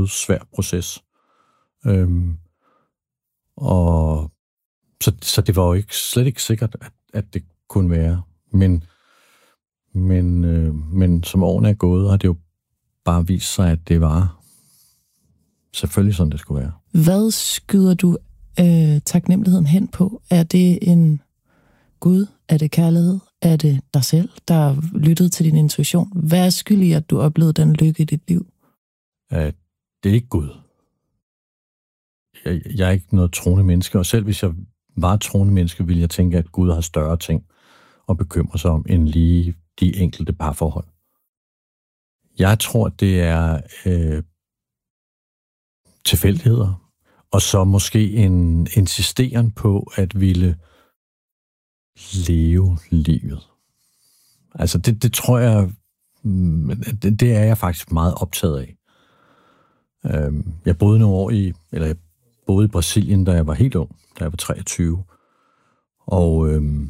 dødsvær proces. Og så det var jo slet ikke sikkert, at det kunne være. Men som årene er gået, har det jo bare vist sig, at det var selvfølgelig sådan, det skulle være. Hvad skyder du taknemmeligheden hen på? Er det en Gud? Er det kærlighed? Er det dig selv, der har lyttet til din intuition? Hvad er skyld i, at du oplevede den lykke i dit liv? Det er ikke Gud. Jeg er ikke noget troende menneske, og selv hvis jeg var et troende menneske, ville jeg tænke, at Gud har større ting at bekymre sig om, end lige de enkelte parforhold. Jeg tror, det er tilfældigheder, og så måske en insisteren på at ville leve livet. Altså det tror jeg, det er jeg faktisk meget optaget af. Jeg boede nogle år jeg boede i Brasilien, da jeg var helt ung, da jeg var 23, og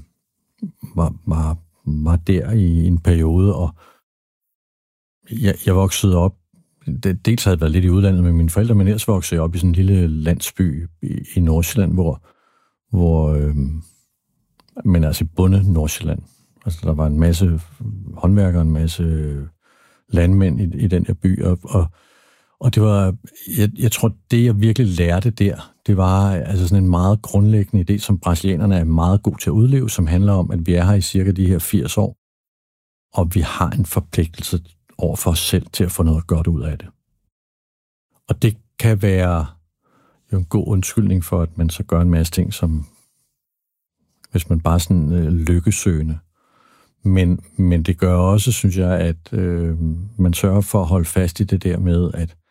var der i en periode, og jeg voksede op, dels havde jeg været lidt i udlandet med mine forældre, men ellers voksede jeg op i sådan en lille landsby i Nordsjælland, men altså i bunde Nordsjælland. Altså der var en masse håndværkere, en masse landmænd i den her by, og det var, jeg tror, det jeg virkelig lærte der, det var altså sådan en meget grundlæggende idé, som brasilianerne er meget gode til at udleve, som handler om, at vi er her i cirka de her 80 år, og vi har en forpligtelse over for os selv til at få noget godt ud af det. Og det kan være jo en god undskyldning for, at man så gør en masse ting, som hvis man bare sådan lykkesøgende. Men det gør også, synes jeg, at man sørger for at holde fast i det der med,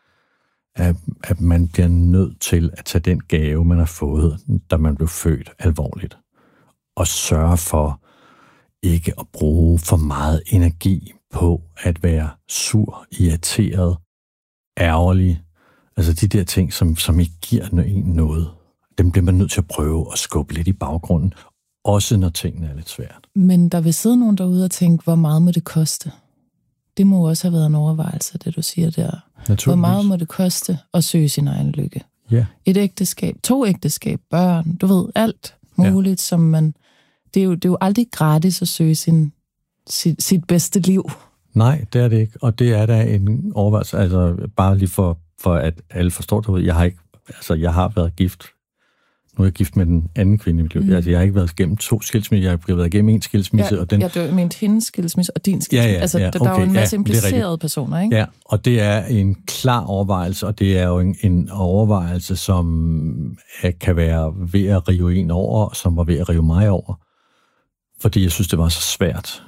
at man bliver nødt til at tage den gave, man har fået, da man blev født, alvorligt. Og sørge for ikke at bruge for meget energi på at være sur, irriteret, ærgerlig. Altså de der ting, som ikke giver en noget. Dem bliver man nødt til at prøve at skubbe lidt i baggrunden, også når tingene er lidt svært. Men der vil sidde nogen derude og tænke, hvor meget må det koste? Det må også have været en overvejelse, det du siger der. Hvor meget må det koste at søge sin egen lykke? Ja. Et ægteskab, 2 ægteskab, børn, du ved, alt muligt, som man... Det er jo aldrig gratis at søge sit bedste liv. Nej, det er det ikke. Og det er da en overvejelse, altså bare lige for at alle forstår det. Jeg har været gift. Nu er jeg gift med den anden kvinde i mit liv. Altså, jeg har ikke været igennem 2 skilsmisser, jeg har været igennem 1 skilsmisse. Og den... du mente hendes skilsmisse og din skilsmisse. Der er jo en masse implicerede personer, ikke? Ja, og det er en klar overvejelse, og det er jo en overvejelse, som kan være ved at rive en over, som var ved at rive mig over. Fordi jeg synes, det var så svært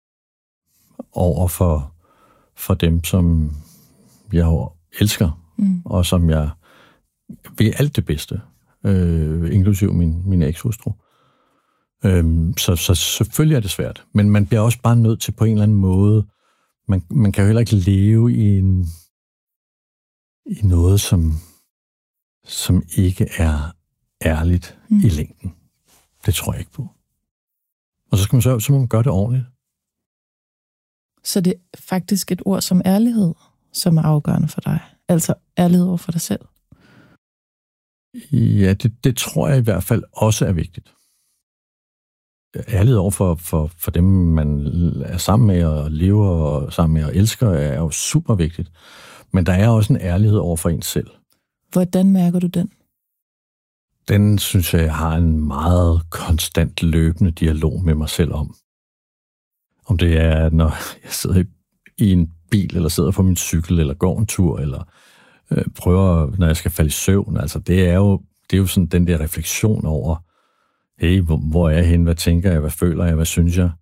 over for dem, som jeg jo elsker, og som jeg vil alt det bedste. Inklusiv min ekshustru. Så selvfølgelig er det svært. Men man bliver også bare nødt til på en eller anden måde, man kan jo heller ikke leve i noget, som ikke er ærligt i længden. Det tror jeg ikke på. Og så må man gøre det ordentligt. Så det er faktisk et ord som ærlighed, som er afgørende for dig. Altså ærlighed over for dig selv. Ja, det tror jeg i hvert fald også er vigtigt. Ærlighed over for dem, man er sammen med og lever sammen med og elsker, er jo super vigtigt. Men der er også en ærlighed over for en selv. Hvordan mærker du den? Den synes jeg har en meget konstant løbende dialog med mig selv om. Om det er, når jeg sidder i en bil, eller sidder på min cykel, eller går en tur, eller prøver, når jeg skal falde i søvn. Altså, det er jo sådan den der refleksion over, hey, hvor er jeg henne? Hvad tænker jeg? Hvad føler jeg? Hvad synes jeg?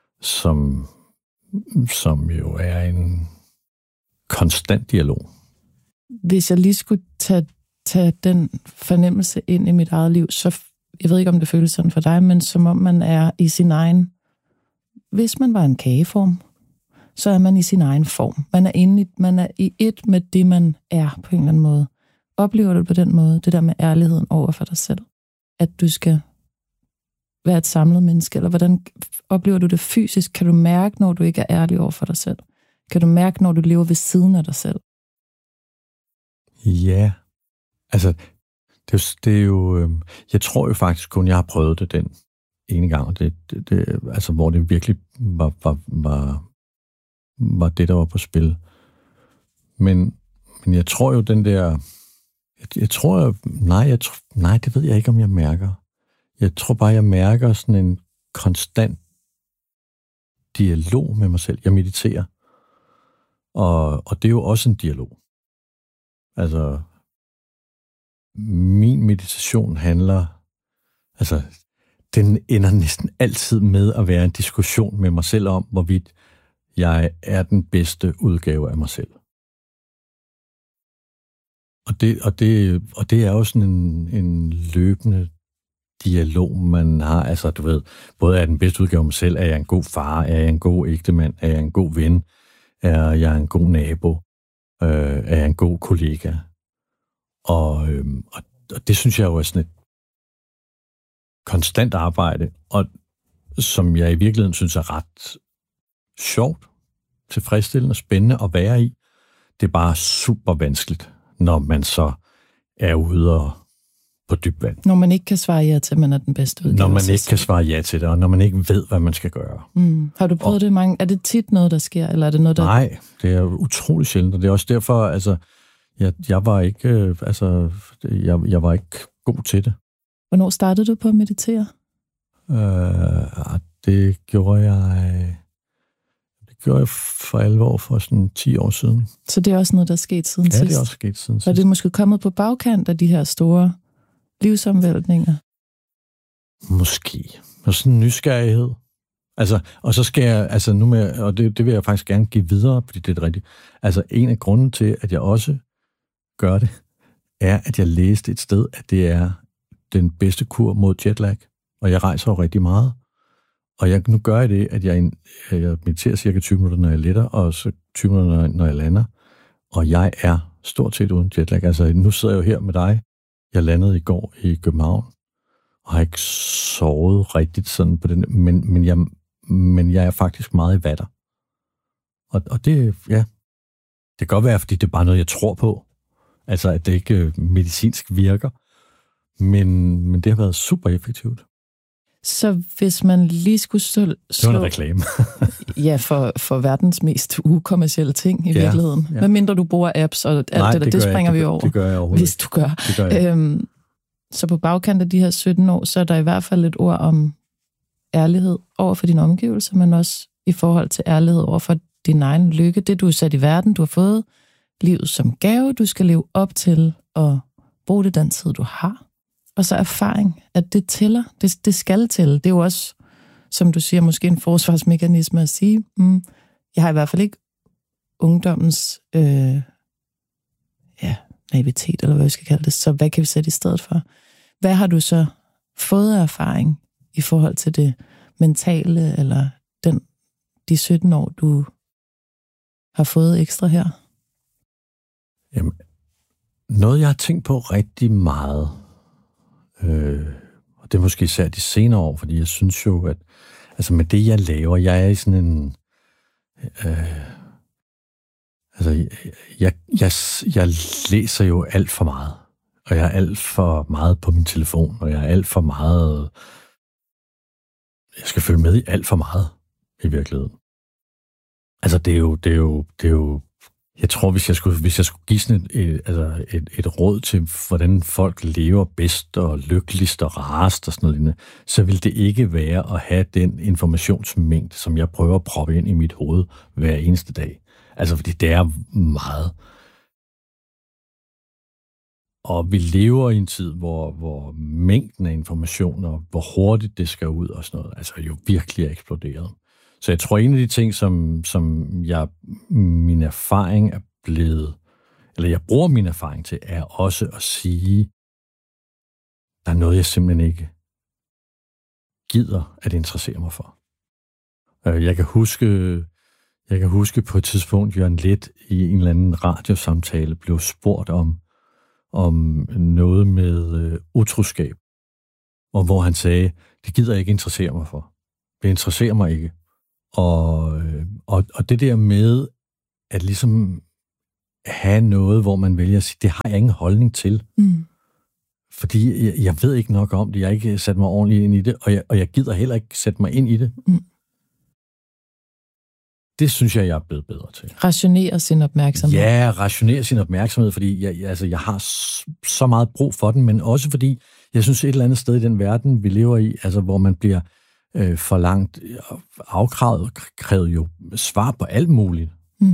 Som jo er en konstant dialog. Hvis jeg lige skulle tage den fornemmelse ind i mit eget liv, så, jeg ved ikke, om det føles sådan for dig, men som om man er i sin egen... Hvis man var en kageform, så er man i sin egen form. Man er i et med det, man er på en eller anden måde. Oplever du på den måde, det der med ærligheden over for dig selv? At du skal være et samlet menneske? Eller hvordan oplever du det fysisk? Kan du mærke, når du ikke er ærlig over for dig selv? Kan du mærke, når du lever ved siden af dig selv? Ja, altså, det er jo... Jeg tror jo faktisk kun, jeg har prøvet det den ene gang, altså, hvor det virkelig var det, der var på spil. Men jeg tror jo, den der... Nej, det ved jeg ikke, om jeg mærker. Jeg tror bare, jeg mærker sådan en konstant dialog med mig selv. Jeg mediterer. Og det er jo også en dialog. Altså, min meditation handler... Altså, den ender næsten altid med at være en diskussion med mig selv om, hvorvidt jeg er den bedste udgave af mig selv. Og det er jo sådan en løbende dialog, man har. Altså, du ved, både er den bedste udgave af mig selv, er jeg en god far, er jeg en god ægtemand, er jeg en god ven, er jeg en god nabo, er jeg en god kollega. Og det synes jeg jo er sådan et konstant arbejde, og som jeg i virkeligheden synes er ret sjovt, tilfredsstillende og spændende at være i. Det er bare super vanskeligt, når man så er ude og på dyb vand. Når man ikke kan svare ja til, at man er den bedste udgave. Når man ikke kan svare ja til det, og når man ikke ved, hvad man skal gøre. Har du prøvet det mange? Er det tit noget, der sker, eller er det noget, der... Nej, det er utrolig sjældent, og det er også derfor, altså, jeg var ikke, jeg var ikke god til det. Hvornår startede du på at meditere? Det gjorde jeg for alvor for sådan 10 år siden. Så det er også noget, der er sket siden sidst? Ja, det er også sket siden sidst. Og det er måske kommet på bagkant af de her store livsomvæltninger? Måske. Og sådan en nysgerrighed. Altså, og så skal jeg, altså nu med, og det vil jeg faktisk gerne give videre, fordi det er det rigtige. Altså, en af grunden til, at jeg også gør det, er, at jeg læste et sted, at det er den bedste kur mod jetlag. Og jeg rejser jo rigtig meget. Og nu gør jeg det, at jeg mediterer cirka 20 minutter, når jeg letter, og så 20 minutter, når jeg lander. Og jeg er stort set uden jetlag. Altså, nu sidder jeg jo her med dig. Jeg landede i går i København, og har ikke sovet rigtigt sådan på den, men jeg er faktisk meget i vatter. Og det, ja, det kan godt være, fordi det er bare noget, jeg tror på. Altså, at det ikke medicinsk virker. Men det har været super effektivt. Så hvis man lige skulle slå... Det var en reklame. Ja, for verdens mest ukommercielle ting i virkeligheden. Ja. Hvad mindre du bruger apps og alt det springer vi over. Det gør jeg overhovedet. Hvis du gør. Så på bagkant af de her 17 år, så er der i hvert fald et ord om ærlighed over for dine omgivelser, men også i forhold til ærlighed over for din egen lykke. Det, du er sat i verden, du har fået livet som gave, du skal leve op til og bruge det den tid, du har. Og så erfaring, at det tæller. Det skal tælle. Det er jo også, som du siger, måske en forsvarsmekanisme at sige, jeg har i hvert fald ikke ungdommens naivitet, eller hvad vi skal kalde det. Så hvad kan vi sætte i stedet for? Hvad har du så fået af erfaring i forhold til det mentale, eller de 17 år, du har fået ekstra her? Jamen, noget jeg har tænkt på rigtig meget, og det er måske især de senere år, fordi jeg synes jo, at altså med det, jeg laver, jeg er i sådan en... Jeg læser jo alt for meget, og jeg er alt for meget på min telefon, og jeg er alt for meget... Jeg skal følge med i alt for meget, i virkeligheden. Altså, det er jo jeg tror, hvis jeg skulle give sådan et råd til, hvordan folk lever bedst og lykkeligst og rarest og sådan noget, så vil det ikke være at have den informationsmængde, som jeg prøver at proppe ind i mit hoved hver eneste dag. Altså, fordi det er meget. Og vi lever i en tid, hvor mængden af information og hvor hurtigt det skal ud og sådan noget, altså jo virkelig er eksploderet. Så jeg tror, en af de ting, som min erfaring er blevet, eller jeg bruger min erfaring til, er også at sige, der er noget, jeg simpelthen ikke gider at interessere mig for. Jeg kan huske på et tidspunkt, Jørgen Leth i en eller anden radiosamtale blev spurgt om noget med utroskab, og hvor han sagde, det gider jeg ikke interessere mig for. Det interesserer mig ikke. Og det der med at ligesom have noget, hvor man vælger at sige, det har jeg ingen holdning til. Fordi jeg ved ikke nok om det. Jeg har ikke sat mig ordentligt ind i det, og jeg gider heller ikke sætte mig ind i det. Det synes jeg er blevet bedre til. Rationere sin opmærksomhed. Ja, rationere sin opmærksomhed, fordi jeg har så meget brug for den, men også fordi, jeg synes et eller andet sted i den verden, vi lever i, altså hvor man bliver forlangt, krævet jo svar på alt muligt.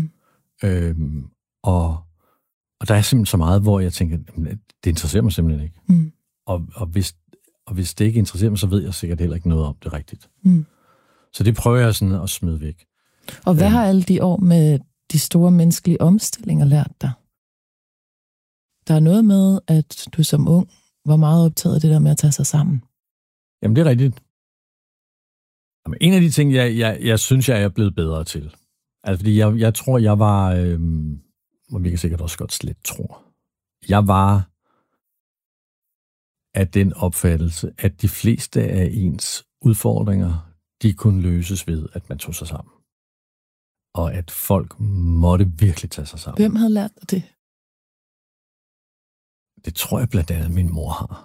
Og der er simpelthen så meget, hvor jeg tænker, det interesserer mig simpelthen ikke. Og hvis det ikke interesserer mig, så ved jeg sikkert heller ikke noget om det rigtigt. Så det prøver jeg sådan at smide væk. Og hvad har alle de år med de store menneskelige omstillinger lært dig? Der er noget med, at du som ung var meget optaget af det der med at tage sig sammen. Jamen, det er rigtigt. Jamen, en af de ting, jeg synes, jeg er blevet bedre til. Altså, fordi jeg tror, jeg var... og vi kan sikkert også godt slet tro. Jeg var af den opfattelse, at de fleste af ens udfordringer, de kunne løses ved, at man tog sig sammen. Og at folk måtte virkelig tage sig sammen. Hvem havde lært dig det? Det tror jeg blandt andet, min mor har.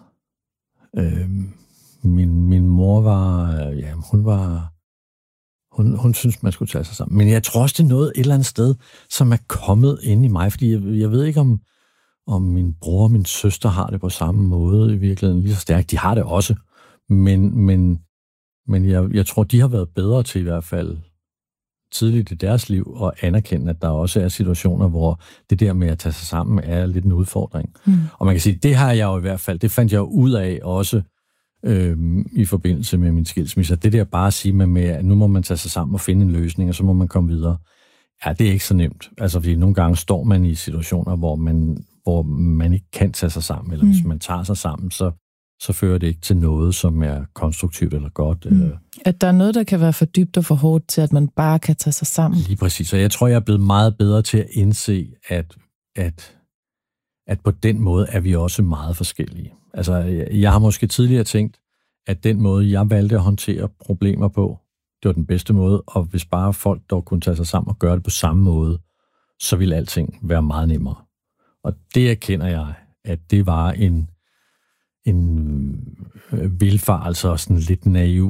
Min mor var... Hun synes, man skulle tage sig sammen. Men jeg tror også, det er noget et eller andet sted, som er kommet ind i mig. Fordi jeg ved ikke, om min bror og min søster har det på samme måde i virkeligheden lige så stærkt. De har det også. Men jeg tror, de har været bedre til i hvert fald tidligt i deres liv og anerkende, at der også er situationer, hvor det der med at tage sig sammen er lidt en udfordring. Og man kan sige, det har jeg jo i hvert fald, det fandt jeg jo ud af også i forbindelse med min skilsmisse. Det der bare at sige med, at nu må man tage sig sammen og finde en løsning, og så må man komme videre. Ja, det er ikke så nemt. Altså, fordi nogle gange står man i situationer, hvor man ikke kan tage sig sammen, eller hvis man tager sig sammen, så fører det ikke til noget, som er konstruktivt eller godt. At der er noget, der kan være for dybt og for hårdt til, at man bare kan tage sig sammen. Lige præcis. Og jeg tror, jeg er blevet meget bedre til at indse, at på den måde er vi også meget forskellige. Altså, jeg har måske tidligere tænkt, at den måde, jeg valgte at håndtere problemer på, det var den bedste måde, og hvis bare folk dog kunne tage sig sammen og gøre det på samme måde, så ville alting være meget nemmere. Og det erkender jeg, at det var en vildfarelse og sådan lidt naiv,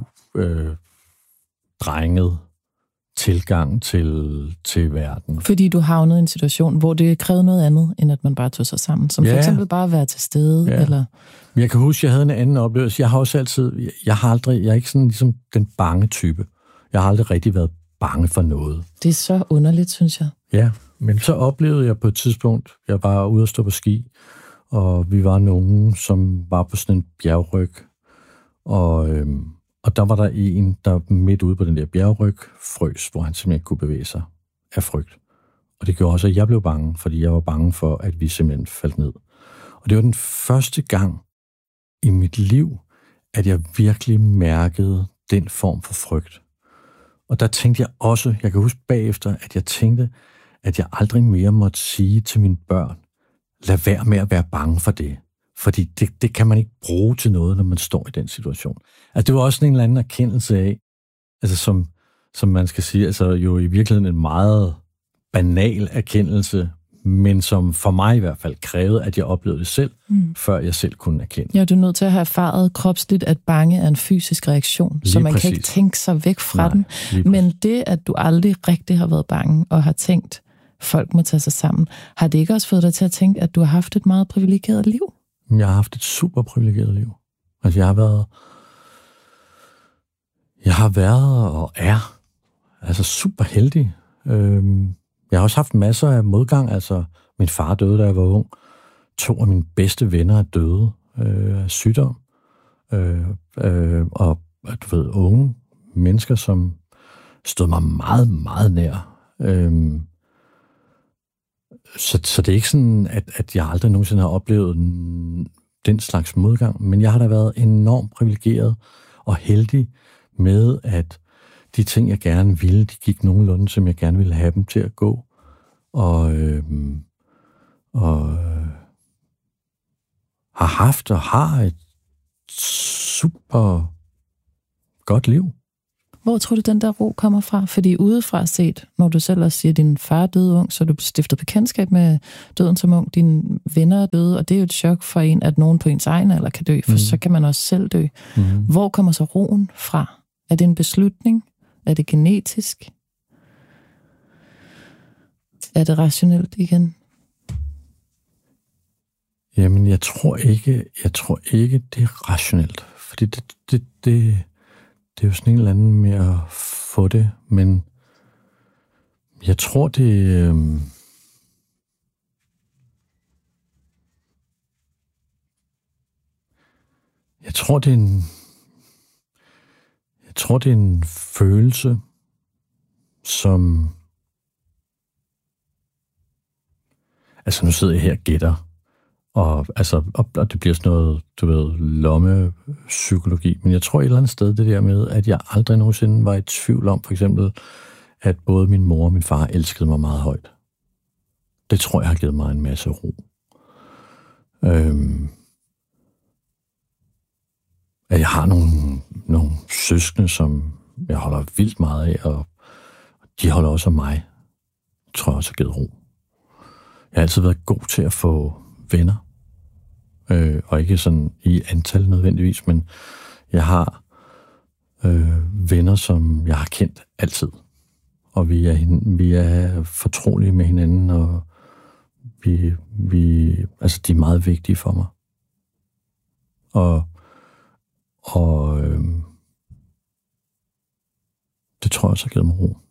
drenget tilgang til verden. Fordi du havnede i en situation, hvor det krævede noget andet, end at man bare tog sig sammen. Som for eksempel bare at være til stede. Ja. Eller... Jeg kan huske, jeg havde en anden oplevelse. Jeg har også altid... Jeg er ikke sådan ligesom den bange type. Jeg har aldrig rigtig været bange for noget. Det er så underligt, synes jeg. Ja, men så oplevede jeg på et tidspunkt, jeg var ude at stå på ski, og vi var nogen, som var på sådan en bjergryg. Og der var der en, der midt ude på den der bjergryg frøs, hvor han simpelthen ikke kunne bevæge sig af frygt. Og det gjorde også, at jeg blev bange, fordi jeg var bange for, at vi simpelthen faldt ned. Og det var den første gang i mit liv, at jeg virkelig mærkede den form for frygt. Og der tænkte jeg også, jeg kan huske bagefter, at jeg tænkte, at jeg aldrig mere måtte sige til mine børn, lad være med at være bange for det. Fordi det kan man ikke bruge til noget, når man står i den situation. Altså, det var også en eller anden erkendelse af, altså som man skal sige, altså jo i virkeligheden en meget banal erkendelse, men som for mig i hvert fald krævede, at jeg oplevede det selv, før jeg selv kunne erkende. Ja, du er nødt til at have erfaret kropsligt, at bange er en fysisk reaktion, så man kan ikke tænke sig væk fra den. Men det, at du aldrig rigtig har været bange og har tænkt, folk må tage sig sammen, har det ikke også fået dig til at tænke, at du har haft et meget privilegeret liv? Jeg har haft et super privilegeret liv. Altså, jeg har været og er altså super heldig. Jeg har også haft masser af modgang. Altså, min far døde, da jeg var ung. 2 af mine bedste venner er døde af sygdom. Og du ved, unge mennesker, som stod mig meget, meget nær. Så det er ikke sådan, at jeg aldrig nogensinde har oplevet den slags modgang, men jeg har da været enormt privilegeret og heldig med, at de ting, jeg gerne ville, de gik nogenlunde, som jeg gerne ville have dem til at gå. Og har haft og har et super godt liv. Hvor tror du, den der ro kommer fra? Fordi udefra set, når du selv også siger, at din far døde ung, så du stiftet bekendtskab med døden som ung, dine venner er døde, og det er jo et chok for en, at nogen på ens egen alder kan dø, for så kan man også selv dø. Hvor kommer så roen fra? Er det en beslutning? Er det genetisk? Er det rationelt igen? Jamen, jeg tror ikke, det er rationelt. Fordi det er jo sådan en eller anden med at få det, men jeg tror, det er en følelse, som altså nu sidder jeg her og gætter, og det bliver sådan noget, du ved, lommepsykologi, men jeg tror et eller andet sted det der med, at jeg aldrig nogensinde var i tvivl om, for eksempel, at både min mor og min far elskede mig meget højt. Det tror jeg har givet mig en masse ro. At jeg har nogle søskende, som jeg holder vildt meget af, og de holder også af mig. Det tror jeg også har givet ro. Jeg har altid været god til at få venner, og ikke sådan i antal nødvendigvis, men jeg har venner, som jeg har kendt altid. Og vi er fortrolige med hinanden, og altså de er meget vigtige for mig. Og det tror jeg også har givet mig ro.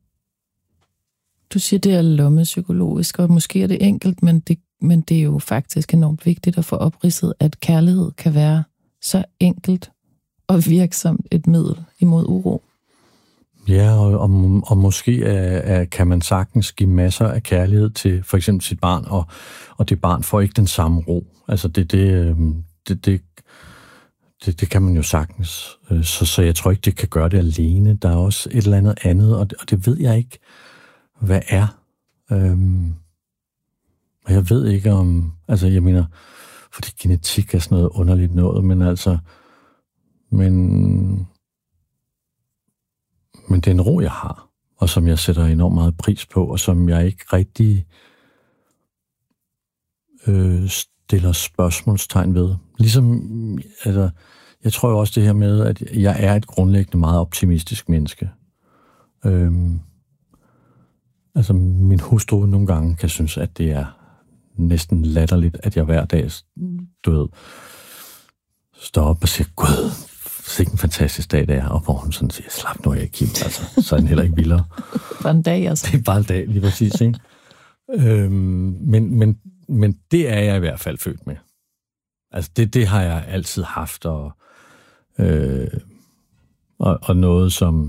Du siger, det er lommepsykologisk, og måske er det enkelt, men det er jo faktisk enormt vigtigt at få opridset, at kærlighed kan være så enkelt og virksomt et middel imod uro. Ja, og måske kan man sagtens give masser af kærlighed til for eksempel sit barn, og det barn får ikke den samme ro. Altså det kan man jo sagtens. Så jeg tror ikke, det kan gøre det alene. Der er også et eller andet, og det ved jeg ikke, hvad er. Og jeg ved ikke om... Altså, jeg mener, fordi genetik er sådan noget underligt noget, men altså... Men det er en ro, jeg har, og som jeg sætter enormt meget pris på, og som jeg ikke rigtig stiller spørgsmålstegn ved. Ligesom, altså, jeg tror jo også det her med, at jeg er et grundlæggende meget optimistisk menneske. Altså, min hustru nogle gange kan synes, at det er næsten latterligt, at jeg hver dag, du ved, står op og siger, Gud, sikke en fantastisk dag, det er, og hvor hun sådan siger, slap nu af, Kim, altså, så er den heller ikke vildere. Bare en dag, altså. Det er bare en dag, lige præcis, ikke? Men det er jeg i hvert fald født med. Altså, det har jeg altid haft, og noget, som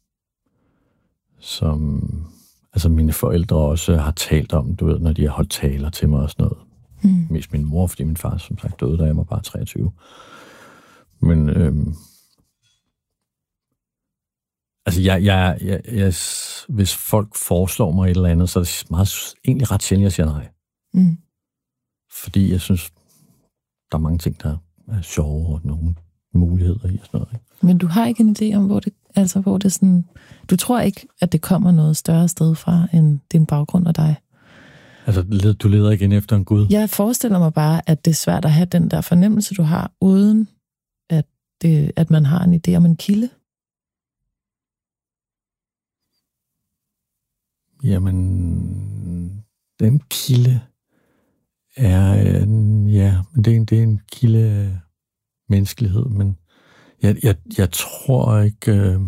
altså mine forældre også har talt om, du ved, når de har holdt taler til mig og sådan noget. Mest min mor, fordi min far, som sagt, døde, da jeg var bare 23. Men altså, jeg, hvis folk foreslår mig et eller andet, så er det meget, egentlig ret sjældent, jeg siger nej. Fordi jeg synes, der er mange ting, der er sjove, og nogle muligheder i og sådan noget. Ikke? Men du har ikke en idé om, hvor det sådan... Du tror ikke, at det kommer noget større sted fra, end din baggrund og dig? Altså, du leder igen efter en Gud? Jeg forestiller mig bare, at det er svært at have den der fornemmelse, du har, uden at man har en idé om en kilde. Jamen, den kilde er, det er en kilde menneskelighed, men jeg tror ikke,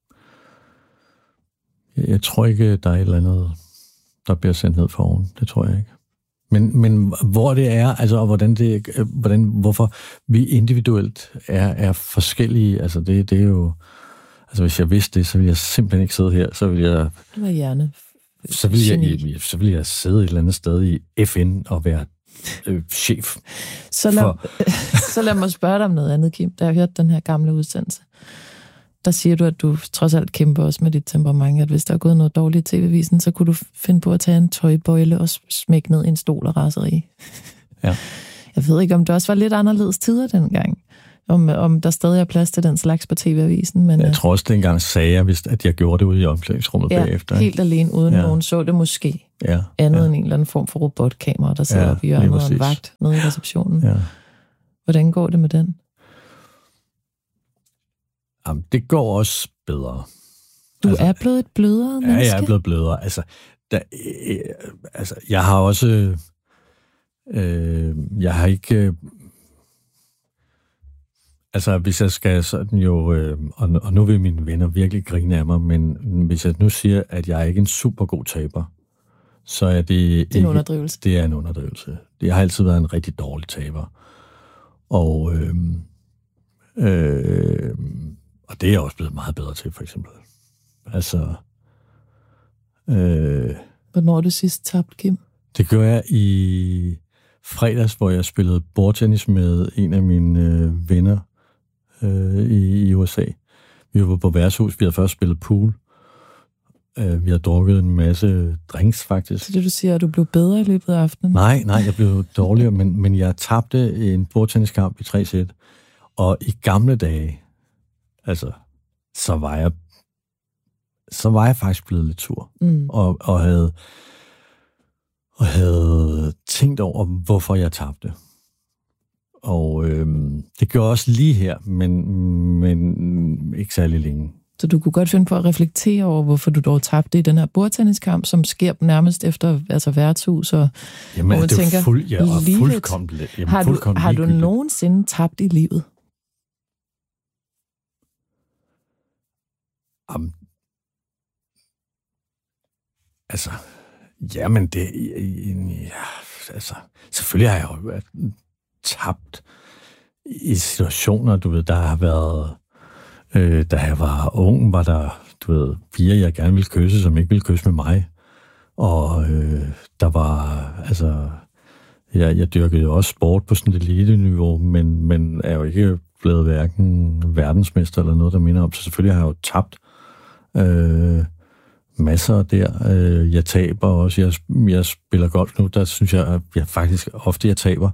der er et eller andet, der bliver sendt ned for oven. Det tror jeg ikke. Men hvor det er, altså, og hvorfor vi individuelt er forskellige, altså det er jo, altså hvis jeg vidste det, så ville jeg simpelthen ikke sidde her, så ville jeg... Du var hjerne. Så ville jeg sidde et eller andet sted i FN og være chef. Så lad mig spørge dig om noget andet, Kim. Da jeg hørte den her gamle udsendelse, der siger du, at du trods alt kæmper også med dit temperament, at hvis der er gået noget dårligt i TV-avisen, så kunne du finde på at tage en tøjbøjle og smække ned i en stol og raseri. Ja. Jeg ved ikke, om det også var lidt anderledes tider dengang. om der stadig er plads til den slags på TV-avisen. Men, jeg tror også, dengang sagde jeg, at jeg gjorde det ude i omklædningsrummet bagefter. Helt alene, uden nogen så det måske. Andet end en eller anden form for robotkamera, der sidder oppe i hjørnet og en vagt nede i receptionen. Ja. Hvordan går det med den? Jamen, det går også bedre. Du er blevet et blødere menneske? Ja, jeg er blevet blødere. Jeg har også... jeg har ikke... hvis jeg skal sådan jo... og nu vil mine venner virkelig grine af mig, men hvis jeg nu siger, at jeg er ikke en super god taber, så er det... Det er en underdrivelse. Det er en underdrivelse. Jeg har altid været en rigtig dårlig taber. Og det er jeg også blevet meget bedre til, for eksempel. Hvornår har du sidst tabt, Kim? Det gjorde jeg i fredags, hvor jeg spillede bordtennis med en af mine venner i USA. Vi var på værtshus. Vi havde først spillet pool. Vi har drukket en masse drinks, faktisk. Så det, du siger, at du blev bedre i løbet af aftenen? Nej, jeg blev dårligere, men jeg tabte en bordtenniskamp i 3 sæt. Og i gamle dage, så var jeg faktisk blevet lidt sur. Og havde tænkt over, hvorfor jeg tabte. Og det gjorde også lige her, men ikke særlig længe. Så du kunne godt finde på at reflektere over, hvorfor du dog tabte i den her bordtenniskamp, som sker nærmest efter værtshus. Og jamen, det tænker, fuldkomment. Har du nogensinde tabt i livet? Jamen det... selvfølgelig har jeg jo tabt i situationer, du ved, der har været... Da jeg var ung, var der, piger, jeg gerne ville kysse, som ikke ville kysse med mig. Og der var, jeg dyrkede jo også sport på sådan et elite-niveau, men er jo ikke blevet hverken verdensmester eller noget, der minder om. Så selvfølgelig har jeg jo tabt masser der. Jeg taber også. Jeg spiller golf nu, der synes jeg, at jeg faktisk ofte jeg taber.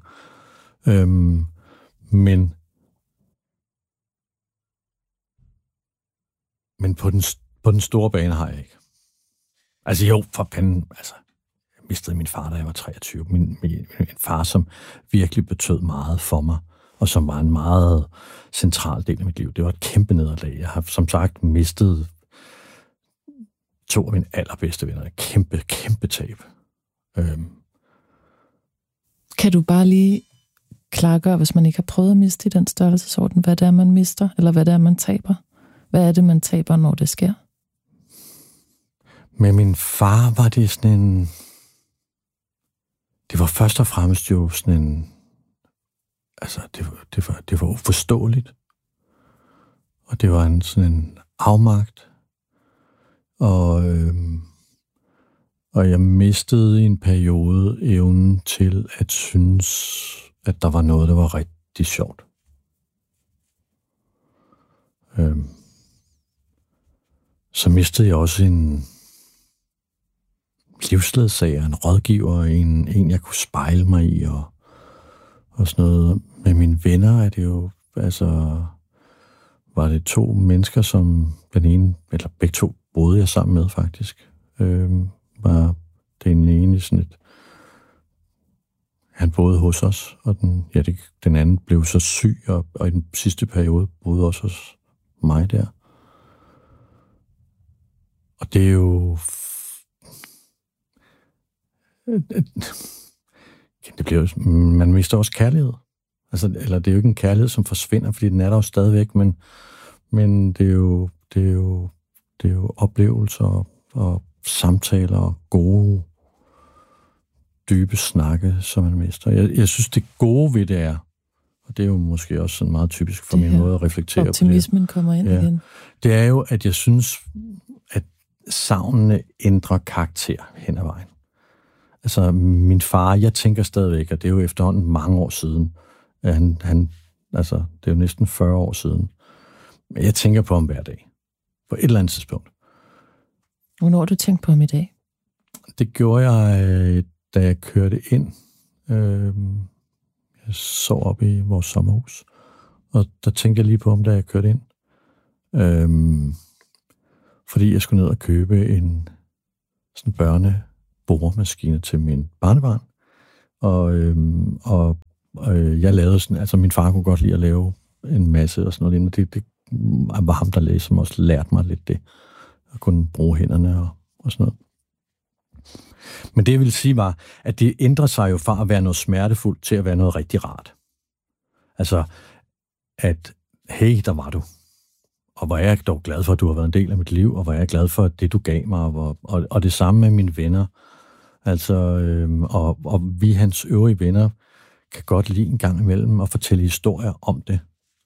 Men på den store bane har jeg ikke. Jo, for fanden, jeg mistede min far, da jeg var 23. Min far, som virkelig betød meget for mig, og som var en meget central del af mit liv. Det var et kæmpe nederlag. Jeg har som sagt mistet 2 af mine allerbedste venner. Et kæmpe tab. Kan du bare lige klargøre, hvis man ikke har prøvet at miste i den størrelsesorden, hvad det er, man mister, eller hvad det er, man taber? Hvad er det, man taber, når det sker? Med min far var det sådan en... Det var først og fremmest jo sådan en... Det var uforståeligt. Og det var sådan en afmagt. Og jeg mistede i en periode evnen til at synes, at der var noget, der var rigtig sjovt. Så mistede jeg også en livsledsager, en rådgiver, en jeg kunne spejle mig i, og sådan noget. Med mine venner er det jo, var det 2 mennesker, som den ene, eller begge 2 boede jeg sammen med, faktisk. Var den ene sådan et... Han boede hos os, og den anden blev så syg, og i den sidste periode boede også hos mig der. Og det er jo... Det bliver jo... Man mister også kærlighed. Eller det er jo ikke en kærlighed, som forsvinder, fordi den er der jo stadigvæk, men det er jo oplevelser og samtaler og gode, dybe snakke, som man mister. Jeg synes, det gode ved det er, og det er jo måske også sådan meget typisk for min måde at reflektere på det. Optimismen kommer ind igen. Det er jo, at jeg synes, at savnene ændrer karakter hen ad vejen. Min far, jeg tænker stadigvæk, og det er jo efterhånden mange år siden, det er jo næsten 40 år siden, men jeg tænker på ham hver dag. På et eller andet tidspunkt. Hvornår har du tænkt på ham i dag? Det gjorde jeg, da jeg kørte ind. Jeg sov op i vores sommerhus. Og der tænkte jeg lige på, om da jeg kørte ind. Fordi jeg skulle ned og købe en sådan børneboremaskine til min barnebarn. Og jeg lavede sådan, altså min far kunne godt lide at lave en masse og sådan noget. Det var ham, der læste, som også lærte mig lidt det. At kunne bruge hænderne og sådan noget. Men det, jeg ville sige, var, at det ændrer sig jo fra at være noget smertefuldt til at være noget rigtig rart. Altså, at hey, der var du. Og hvor er jeg dog glad for, at du har været en del af mit liv, og hvor er jeg glad for det, du gav mig, og det samme med mine venner. Altså, og vi, hans øvrige venner, kan godt lide en gang imellem at fortælle historier om det.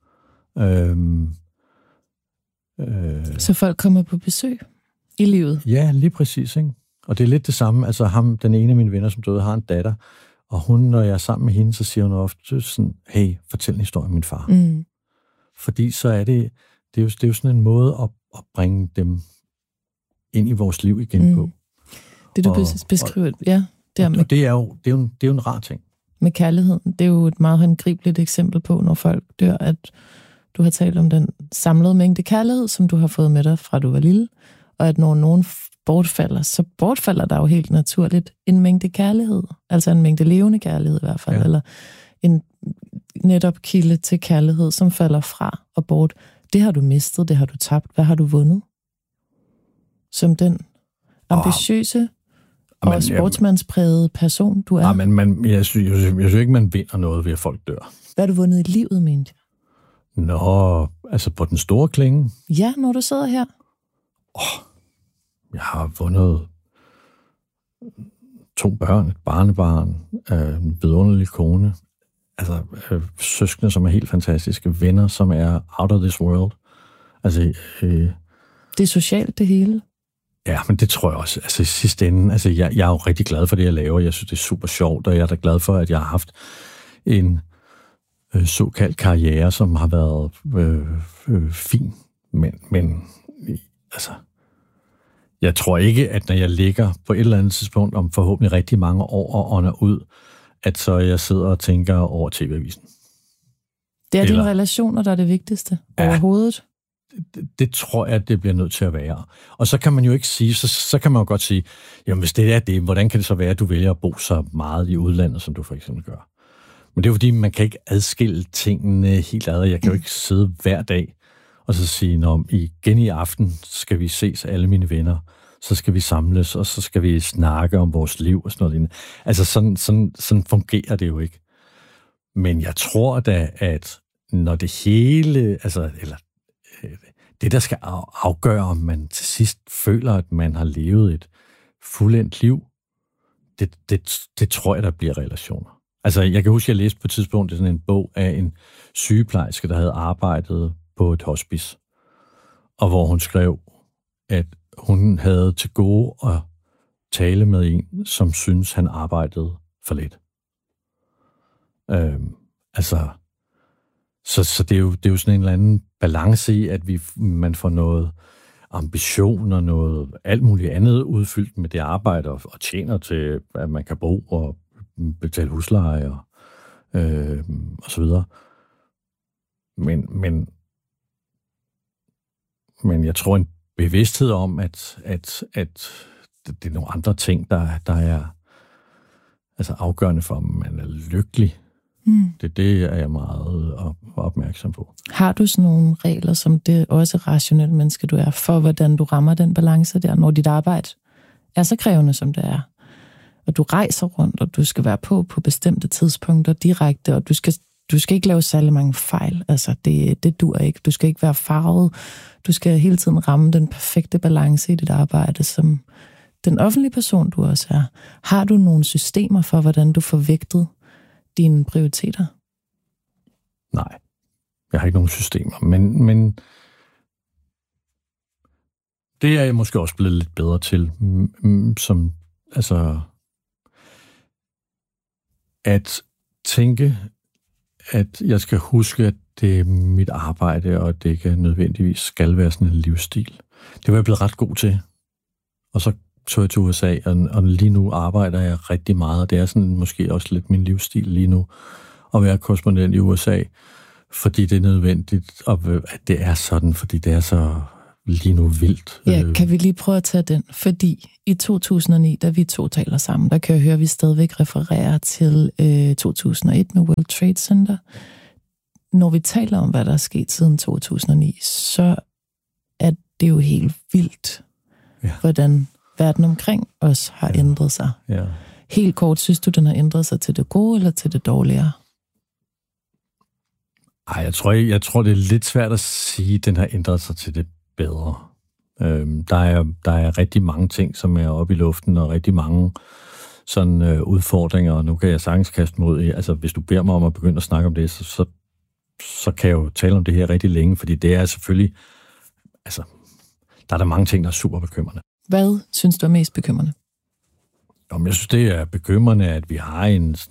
Så folk kommer på besøg i livet? Ja, lige præcis, ikke? Og det er lidt det samme. Altså den ene af mine venner, som døde, har en datter, og hun, når jeg er sammen med hende, så siger hun ofte sådan, hey, fortæl en historie om min far. Mm. Fordi så er det er jo sådan en måde at bringe dem ind i vores liv igen på. Det du beskriver, ja. Og det er jo en rar ting. Med kærligheden, det er jo et meget håndgribeligt eksempel på, når folk dør, at du har talt om den samlede mængde kærlighed, som du har fået med dig fra du var lille, og at når nogen bortfalder, så bortfalder der jo helt naturligt en mængde kærlighed, altså en mængde levende kærlighed i hvert fald, eller en netop kilde til kærlighed, som falder fra og bort. Det har du mistet, det har du tabt. Hvad har du vundet? Som den ambitiøse og sportsmandsprægede person, du er. Men jeg synes ikke, man vinder noget ved, at folk dør. Hvad har du vundet i livet, mente jeg? Nå, altså på den store klinge. Ja, når du sidder her. Jeg har vundet 2 børn, et barnebarn, en vidunderlig kone, altså søskende, som er helt fantastiske, venner, som er out of this world. Altså, det er socialt, det hele. Ja, men det tror jeg også. Altså i sidste ende, altså jeg er jo rigtig glad for det, jeg laver. Jeg synes, det er super sjovt, og jeg er da glad for, at jeg har haft en såkaldt karriere, som har været fin. Men altså, jeg tror ikke, at når jeg ligger på et eller andet tidspunkt om forhåbentlig rigtig mange år og ånder ud, at så jeg sidder og tænker over TV-avisen. Det er dine relationer, der er det vigtigste overhovedet. Det tror jeg, det bliver nødt til at være. Og så kan man jo ikke sige, så kan man jo godt sige, jamen hvis det er det, hvordan kan det så være, at du vælger at bo så meget i udlandet, som du for eksempel gør? Men det er jo fordi, man kan ikke adskille tingene helt ad. Jeg kan jo ikke sidde hver dag og så sige, når igen i aften skal vi ses alle mine venner, så skal vi samles, og så skal vi snakke om vores liv og sådan noget. Altså sådan fungerer det jo ikke. Men jeg tror da, at når det hele, altså, eller det, der skal afgøre, om man til sidst føler, at man har levet et fuldendt liv, det tror jeg, der bliver relationer. Altså, jeg kan huske, at jeg læste på et tidspunkt sådan en bog af en sygeplejerske, der havde arbejdet på et hospice, og hvor hun skrev, at hun havde til gode at tale med en, som synes han arbejdede for lidt. Så det er jo sådan en eller anden balance i, at man får noget ambition og noget alt muligt andet udfyldt med det arbejde, og tjener til, at man kan bo og betale husleje og så videre. Men jeg tror en bevidsthed om, at det er nogle andre ting, der er altså afgørende for, om man er lykkelig. Det er jeg meget opmærksom på. Har du sådan nogle regler, som det også rationelle menneske, du er, for hvordan du rammer den balance der, når dit arbejde er så krævende, som det er? Og du rejser rundt, og du skal være på bestemte tidspunkter direkte, og du skal ikke lave særlig mange fejl. Altså, det dur ikke. Du skal ikke være farvet. Du skal hele tiden ramme den perfekte balance i dit arbejde, som den offentlige person, du også er. Har du nogle systemer for, hvordan du får vægtet dine prioriteter? Nej, jeg har ikke nogen systemer, men det er jeg måske også blevet lidt bedre til, som altså at tænke, at jeg skal huske, at det er mit arbejde, og det ikke nødvendigvis skal være sådan en livsstil. Det var jeg blevet ret god til. Og så tog jeg til USA, og lige nu arbejder jeg rigtig meget, og det er sådan måske også lidt min livsstil lige nu, at være korrespondent i USA, fordi det er nødvendigt, og at det er sådan, fordi det er så lige nu vildt. Ja, kan vi lige prøve at tage den? Fordi i 2009, da vi to taler sammen, der kan jeg høre, at vi stadigvæk refererer til 2001 med World Trade Center. Når vi taler om, hvad der er sket siden 2009, så er det jo helt vildt, hvordan verden omkring os har ændret sig. Ja. Helt kort, synes du, den har ændret sig til det gode eller til det dårligere? Ej, jeg tror, det er lidt svært at sige, at den har ændret sig til det bedre. Der er rigtig mange ting, som er oppe i luften, og rigtig mange sådan udfordringer, og nu kan jeg sagtens kaste mod. Altså, hvis du beder mig om at begynde at snakke om det, så kan jeg jo tale om det her rigtig længe, fordi det er selvfølgelig, altså, der er der mange ting, der er super bekymrende. Hvad synes du er mest bekymrende? Jamen, jeg synes, det er bekymrende, at vi har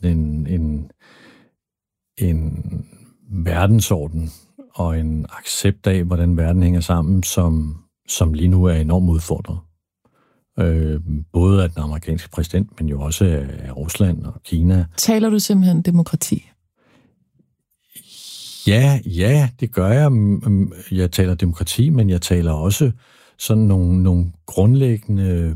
en verdensorden og en accept af, hvordan verden hænger sammen, som lige nu er enormt udfordret. Både af den amerikanske præsident, men jo også af Rusland og Kina. Taler du simpelthen demokrati? Ja, det gør jeg. Jeg taler demokrati, men jeg taler også sådan nogle grundlæggende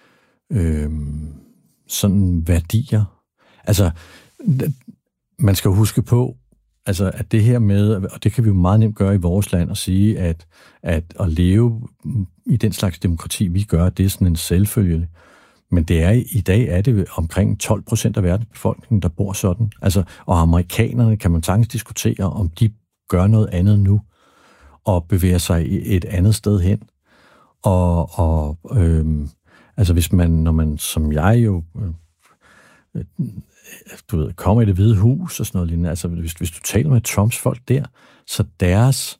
sådan værdier. Altså, man skal huske på, altså, at det her med, og det kan vi jo meget nemt gøre i vores land, at sige, at leve i den slags demokrati, vi gør, det er sådan en selvfølge. Men i dag er det omkring 12% af verdens befolkning, der bor sådan. Altså, og amerikanerne kan man sagtens diskutere, om de gør noget andet nu, og bevæger sig et andet sted hen. Altså, hvis man, når man, som jeg jo, du ved, kommer i Det Hvide Hus og sådan noget lignende, altså, hvis du taler med Trumps folk der, så deres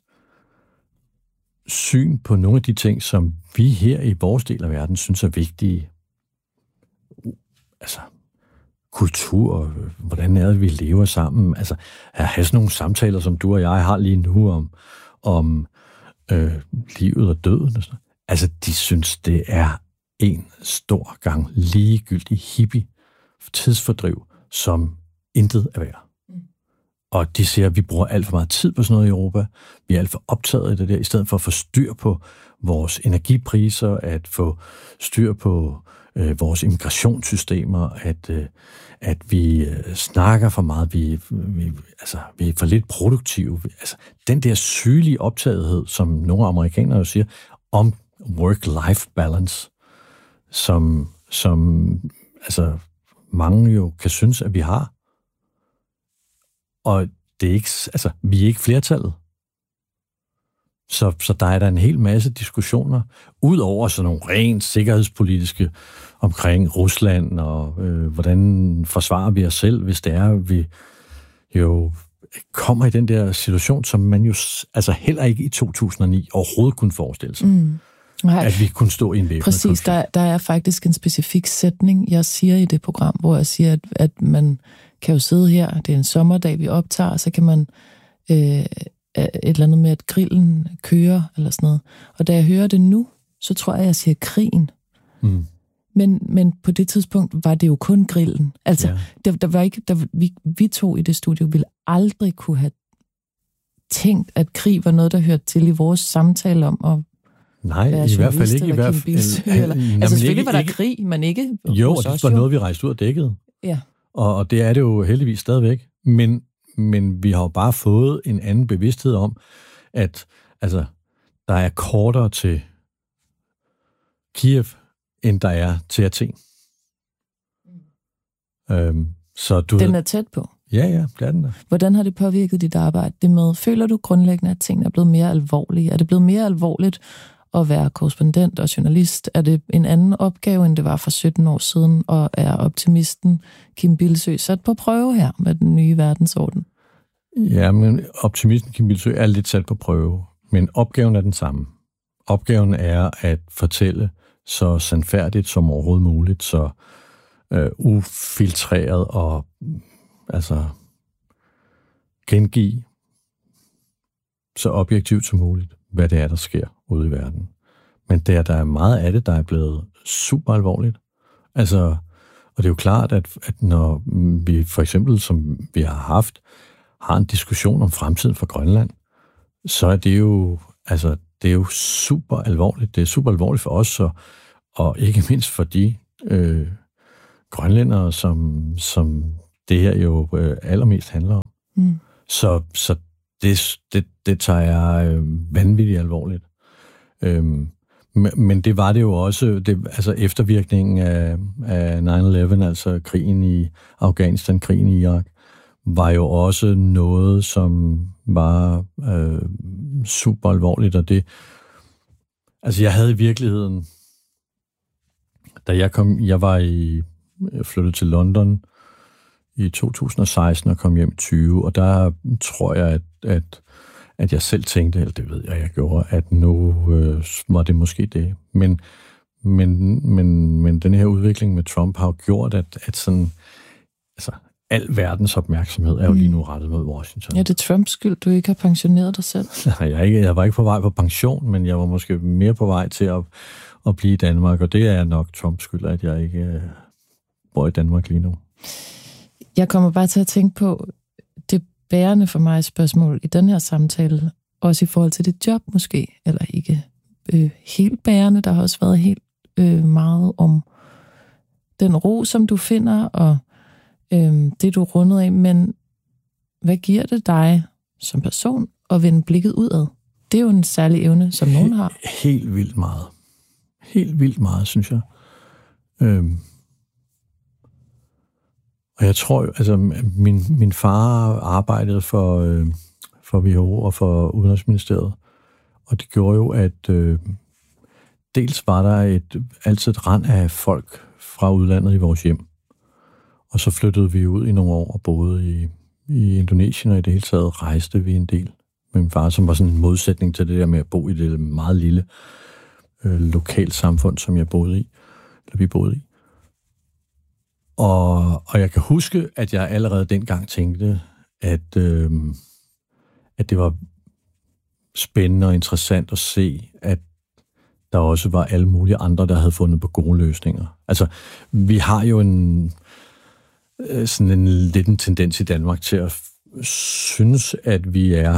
syn på nogle af de ting, som vi her i vores del af verden synes er vigtige, altså kultur, og hvordan er det, vi lever sammen, altså at have sådan nogle samtaler, som du og jeg har lige nu om livet og døden og sådan. Altså, de synes, det er en stor gang ligegyldig hippie tidsfordriv, som intet er værd. Og de siger, at vi bruger alt for meget tid på sådan noget i Europa. Vi er alt for optaget af det der, i stedet for at få styr på vores energipriser, at få styr på vores immigrationssystemer, at vi snakker for meget, vi er for lidt produktive. Altså, den der sygelige optagethed, som nogle amerikanere jo siger, om work-life balance, som altså mange jo kan synes, at vi har. Og det er ikke, altså, vi er ikke flertallet. Så der er der en hel masse diskussioner, ud over sådan nogle rent sikkerhedspolitiske omkring Rusland, og hvordan forsvarer vi os selv, hvis det er, vi jo kommer i den der situation, som man jo altså heller ikke i 2009 overhovedet kunne forestille sig. At vi kunne stå i en væbnet konflikt. Præcis, der er faktisk en specifik sætning, jeg siger i det program, hvor jeg siger, at man kan jo sidde her, det er en sommerdag, vi optager, og så kan man et eller andet med, at grillen kører, eller sådan noget. Og da jeg hører det nu, så tror jeg siger krigen. Men på det tidspunkt var det jo kun grillen. Altså, der var ikke, vi to i det studie ville aldrig kunne have tænkt, at krig var noget, der hørte til i vores samtale om at nej, i hvert fald ikke. I hvert fald, altså selvfølgelig var der krig, men ikke. Jo, og det var noget, vi rejste ud og dækkede. Ja. Og det er det jo heldigvis stadigvæk. Men vi har jo bare fået en anden bevidsthed om, at altså, der er kortere til Kiev, end der er til Athen. Så den er tæt på. Ja, det er den der. Hvordan har det påvirket dit arbejde? Det med, føler du grundlæggende, at tingene er blevet mere alvorlige? Er det blevet mere alvorligt at være korrespondent og journalist? Er det en anden opgave, end det var for 17 år siden? Og er optimisten Kim Bildsøe sat på prøve her med den nye verdensorden? Ja, men optimisten Kim Bildsøe er lidt sat på prøve. Men opgaven er den samme. Opgaven er at fortælle så sandfærdigt som overhovedet muligt, så ufiltreret og altså gengive så objektivt som muligt, hvad det er, der sker ude i verden. Men der er meget af det, der er blevet super alvorligt. Altså, og det er jo klart, at når vi for eksempel, som vi har har en diskussion om fremtiden for Grønland, så er det jo, altså, det er jo super alvorligt. Det er super alvorligt for os, og ikke mindst for de grønlændere, som det her jo allermest handler om. Mm. Så det tager jeg vanvittigt alvorligt. Men det var det jo også, altså eftervirkningen af 9/11, altså krigen i Afghanistan, krigen i Irak, var jo også noget, som var super alvorligt, og det, altså jeg havde i virkeligheden, da jeg flyttede til London i 2016 og kom hjem i 20, og der tror jeg, at jeg selv tænkte, eller det ved jeg gjorde, at nu var det måske det. Men den her udvikling med Trump har jo gjort, at sådan, altså, al verdens opmærksomhed er jo lige nu rettet mod Washington. Ja, det er Trumps skyld, du ikke har pensioneret dig selv. Jeg var ikke på vej på pension, men jeg var måske mere på vej til at blive i Danmark, og det er nok Trumps skyld, at jeg ikke bor i Danmark lige nu. Jeg kommer bare til at tænke på det bærende for mig spørgsmål i den her samtale, også i forhold til dit job måske, eller ikke helt bærende. Der har også været helt meget om den ro, som du finder, og det, du er rundet af. Men hvad giver det dig som person at vende blikket udad? Det er jo en særlig evne, som nogen har. Helt vildt meget. Helt vildt meget, synes jeg. Og jeg tror, altså min far arbejdede for WHO og for Udenrigsministeriet, og det gjorde jo, at dels var der altid et rand af folk fra udlandet i vores hjem, og så flyttede vi ud i nogle år og boede i Indonesien, og i det hele taget rejste vi en del med min far, som var sådan en modsætning til det der med at bo i det meget lille lokalsamfund, som vi boede i. Og jeg kan huske, at jeg allerede dengang tænkte, at det var spændende og interessant at se, at der også var alle mulige andre, der havde fundet på gode løsninger. Altså, vi har jo lidt en tendens i Danmark til at synes, at vi er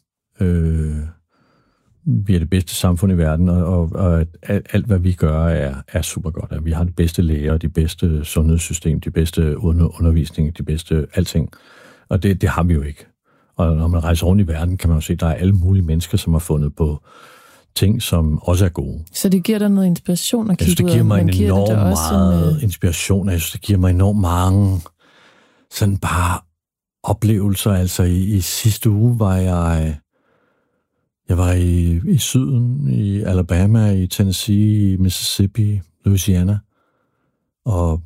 det bedste samfund i verden, og at alt, hvad vi gør, er super godt. At vi har de bedste læger, de bedste sundhedssystem, de bedste undervisning, de bedste alting. Og det har vi jo ikke. Og når man rejser rundt i verden, kan man jo se, at der er alle mulige mennesker, som har fundet på ting, som også er gode. Så det giver dig noget inspiration at kigge ud af? Det giver mig enormt meget inspiration. Jeg synes, det giver mig enormt mange sådan bare oplevelser. Altså i sidste uge var jeg var i syden, i Alabama, i Tennessee, i Mississippi, Louisiana, og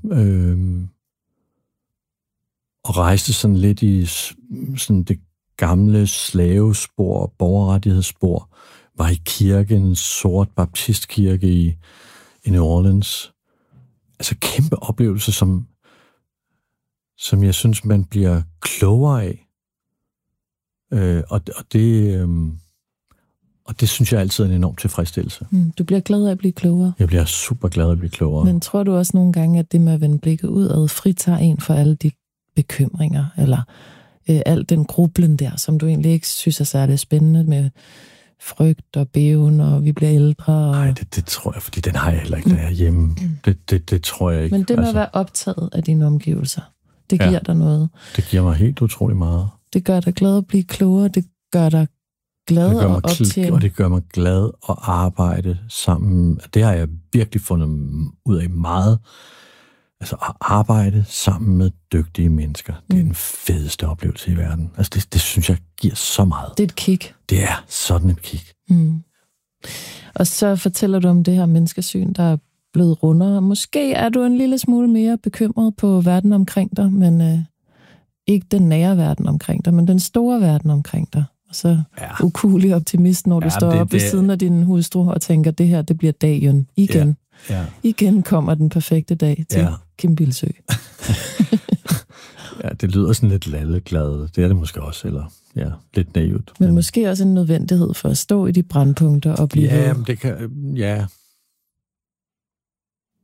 rejste sådan lidt i sådan det gamle slavespor, borgerrettighedsspor, var i kirken, sort baptistkirke i New Orleans. Altså kæmpe oplevelser, som jeg synes, man bliver klogere af. Og det synes jeg altid er en enorm tilfredsstillelse. Du bliver glad af at blive klogere? Jeg bliver super glad af at blive klogere. Men tror du også nogle gange, at det med at vende blikket udad fritager en for alle de bekymringer, eller al den grublen der, som du egentlig ikke synes er særlig spændende med frygt og bæven, og vi bliver ældre? Nej, det tror jeg, fordi den har jeg heller ikke, der er hjemme. Det tror jeg ikke. Men det med at være optaget af dine omgivelser, det giver dig noget. Det giver mig helt utrolig meget. Det gør dig glad at blive klogere, det gør dig glad at optjene. Og det gør mig glad at arbejde sammen. Det har jeg virkelig fundet ud af meget. Altså at arbejde sammen med dygtige mennesker. Det er den fedeste oplevelse i verden. Altså det synes jeg giver så meget. Det er et kick. Det er sådan et kick. Og så fortæller du om det her menneskesyn, der er blevet rundere. Måske er du en lille smule mere bekymret på verden omkring dig, men ikke den nære verden omkring dig, men den store verden omkring dig. Og så ukuelig optimist, når du står op ved siden af din hustru og tænker, det her, det bliver dagen igen. Ja. Igen kommer den perfekte dag til Kim Bildsøe. Ja, det lyder sådan lidt lalleglad. Det er det måske også, eller lidt naivt. Men måske også en nødvendighed for at stå i de brandpunkter og blive... Ja, det kan... Ja.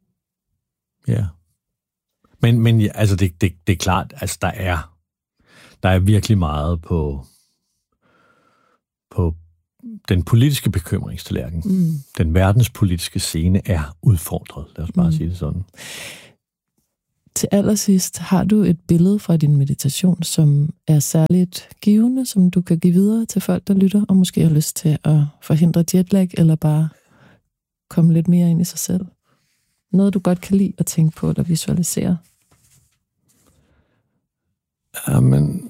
Men altså, det er klart, altså der er virkelig meget på den politiske bekymringstallerken. Den verdenspolitiske scene er udfordret, lad os bare sige det sådan. Til allersidst, har du et billede fra din meditation, som er særligt givende, som du kan give videre til folk, der lytter, og måske har lyst til at forhindre jetlag, eller bare komme lidt mere ind i sig selv? Noget, du godt kan lide at tænke på eller visualisere? Jamen,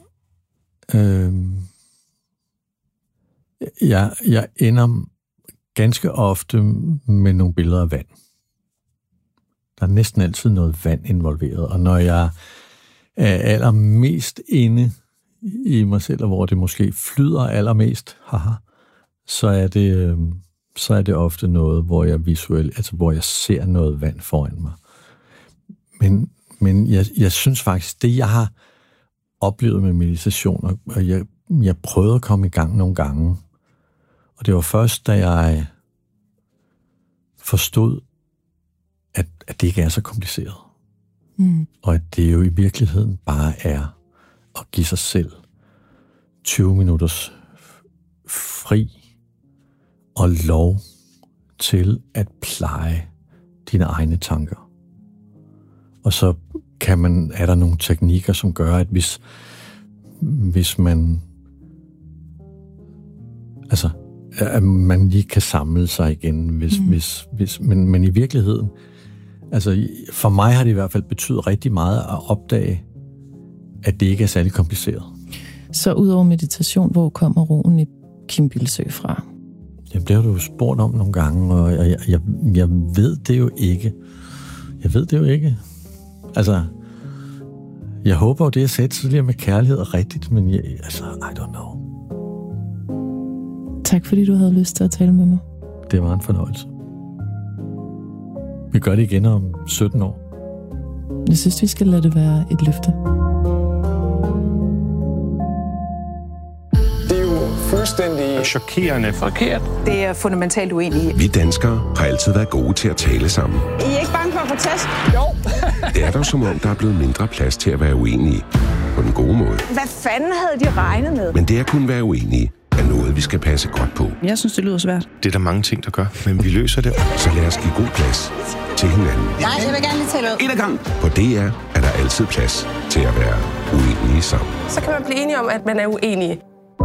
jeg ender ganske ofte med nogle billeder af vand. Der er næsten altid noget vand involveret, og når jeg er allermest inde i mig selv, og hvor det måske flyder allermest, så er det ofte noget, hvor jeg hvor jeg ser noget vand foran mig. Men jeg synes faktisk, det jeg har oplevet med meditation, og jeg prøvede at komme i gang nogle gange, og det var først, da jeg forstod, at det ikke er så kompliceret. Og at det jo i virkeligheden bare er at give sig selv 20 minutters fri og lov til at pleje dine egne tanker. Og så er der nogle teknikker, som gør, at hvis man at man lige kan samle sig igen, men i virkeligheden, for mig har det i hvert fald betydet rigtig meget at opdage, at det ikke er særlig kompliceret. Så udover meditation, hvor kommer roen i Kim Bildsøe fra? Det bliver du jo spurgt om nogle gange, og jeg ved det jo ikke. Jeg håber jo, det jeg sagde tidligere med kærlighed er rigtigt, men I don't know. Tak fordi du havde lyst til at tale med mig. Det var en fornøjelse. Vi gør det igen om 17 år. Jeg synes, vi skal lade det være et løfte. Det er jo fuldstændig chokerende forkert. Det er fundamentalt uenige. Vi danskere har altid været gode til at tale sammen. I er ikke bange for at få tæsk? Jo. Det er dog som om, der er blevet mindre plads til at være uenige. På den gode måde. Hvad fanden havde de regnet med? Men det at kunne være uenige er noget, vi skal passe godt på. Jeg synes, det lyder svært. Det er der mange ting, der gør, men vi løser det. Så lad os give god plads til hinanden. Nej, jeg vil gerne lige tale ud. En ad gang. På DR er der altid plads til at være uenige sammen. Så kan man blive enige om, at man er uenige.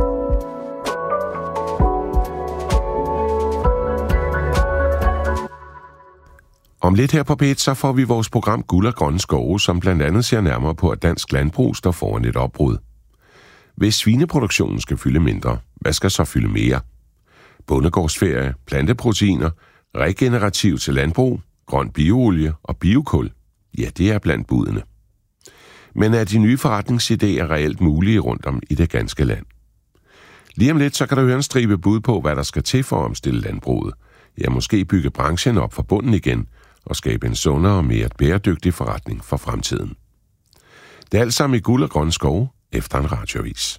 Om lidt her på P1, så får vi vores program Guld og Grønne Skove, som blandt andet ser nærmere på, at dansk landbrug står foran et opbrud. Hvis svineproduktionen skal fylde mindre, hvad skal så fylde mere? Bondegårdsferie, planteproteiner, regenerativ til landbrug, grøn bioolie og biokul. Ja, det er blandt budene. Men er de nye forretningsidéer reelt mulige rundt om i det ganske land? Lige om lidt, så kan du høre en stribe bud på, hvad der skal til for at omstille landbruget. Ja, måske bygge branchen op fra bunden igen og skabe en sundere og mere bæredygtig forretning for fremtiden. Det er alt sammen i Guld og Grønne Skove efter en radioavis.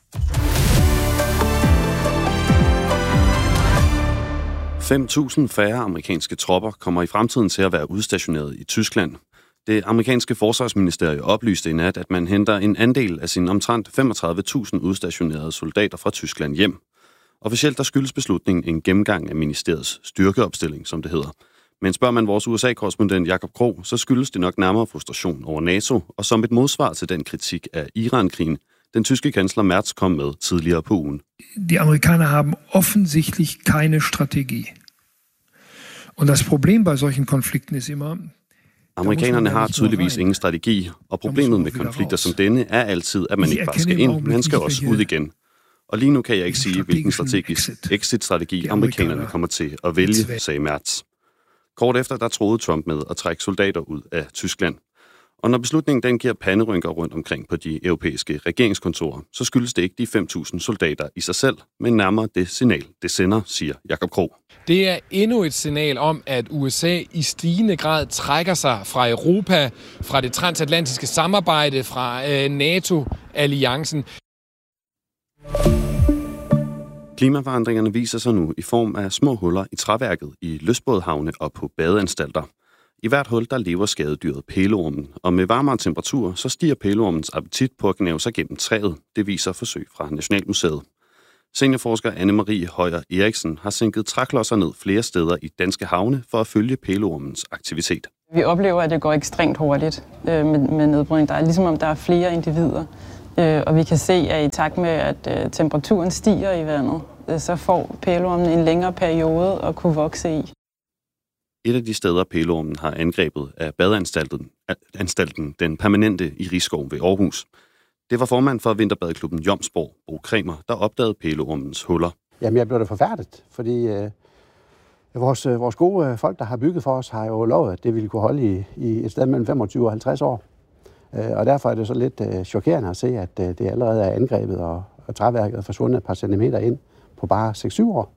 $5.000 færre amerikanske tropper kommer i fremtiden til at være udstationeret i Tyskland. Det amerikanske forsvarsministerium oplyste i nat, at man henter en andel af sine omtrent 35.000 udstationerede soldater fra Tyskland hjem. Officielt der skyldes beslutningen en gennemgang af ministeriets styrkeopstilling, som det hedder. Men spørger man vores USA-korrespondent Jakob Krog, så skyldes det nok nærmere frustration over NATO, og som et modsvar til den kritik af Iran-krigen, den tyske kansler Merz kom med tidligere på ugen. Die Amerikaner haben offensichtlich keine Strategie. Und das Problem bei solchen Konflikten ist immer... Amerikanerne har tydeligvis ingen strategi, og problemet med konflikter som denne er altid, at man ikke bare skal ind, man skal også ud igen. Og lige nu kan jeg ikke sige, hvilken strategisk exit-strategi amerikanerne kommer til at vælge, sagde Merz. Kort efter, der troede Trump med at trække soldater ud af Tyskland. Og når beslutningen den giver panderynker rundt omkring på de europæiske regeringskontorer, så skyldes det ikke de 5.000 soldater i sig selv, men nærmere det signal, det sender, siger Jakob Krog. Det er endnu et signal om, at USA i stigende grad trækker sig fra Europa, fra det transatlantiske samarbejde, fra NATO-alliancen. Klimaforandringerne viser sig nu i form af små huller i træværket, i lystbådhavne og på badeanstalter. I hvert hul, der lever skadedyret pæleormen, og med varmere temperaturer, så stiger pæleormens appetit på at gnave sig gennem træet. Det viser forsøg fra Nationalmuseet. Seniorforsker Anne-Marie Højer Eriksen har sænket træklodser ned flere steder i danske havne for at følge pæleormens aktivitet. Vi oplever, at det går ekstremt hurtigt med nedbrydning. Der er ligesom om der er flere individer, og vi kan se, at i takt med, at temperaturen stiger i vandet, så får pæleormen en længere periode at kunne vokse i. Et af de steder, pæleormen har angrebet, er badeanstalten Den Permanente i Risskov ved Aarhus. Det var formand for vinterbadeklubben Jomsborg, Bo Kremer, der opdagede pæleormens huller. Jamen, jeg blev da forfærdet, fordi vores gode folk, der har bygget for os, har jo lovet, at det ville kunne holde i et sted mellem 25 og 50 år. Og derfor er det så lidt chokerende at se, at det allerede er angrebet, og træværket er forsvundet et par centimeter ind på bare 6-7 år.